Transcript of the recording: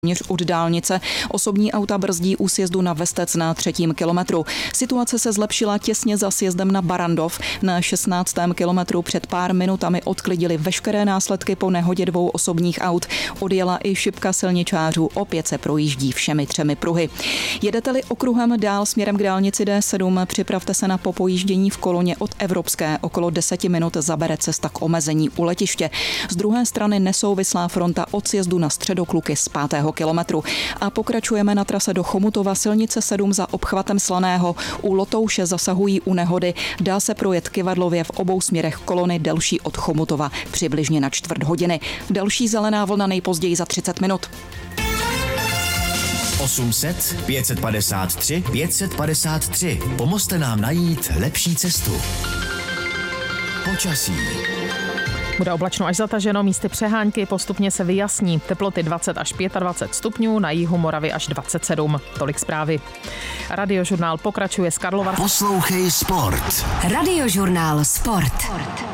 od dálnice. Osobní auta brzdí u sjezdu na Vestec na 3. kilometru. Situace se zlepšila těsně za sjezdem na Barrandov. Na 16. kilometru před pár minutami odklidili veškeré následky po nehodě 2 osobních aut. Odjela i šipka silničářů, opět se projíždí všemi 3 pruhy. Jedete-li okruhem dál směrem k dálnici D7, připravte se na popojíždění v koloně od Evropské. Okolo 10 minut zabere cesta k omezení u letiště. Z druhé strany nesouvislá fronta od sjezdu na Středokluky z 5. kilometru. A pokračujeme na trase do Chomutova, silnice 7 za obchvatem Slaného. U Lotouše zasahují u nehody. Dá se projet Kyvadlově v obou směrech kolony delší od Chomutova přibližně na 1/4 hodiny. Další zelená vlna nejpozději za 30 minut. 800 553 553. Pomozte nám najít lepší cestu. Počasí. Bude oblačno až zataženo, místy přehánky, postupně se vyjasní. Teploty 20 až 25 stupňů, na jihu Moravy až 27. Tolik zprávy. Radiožurnál pokračuje z Karlovarského. Poslouchej sport. Radiožurnál Sport.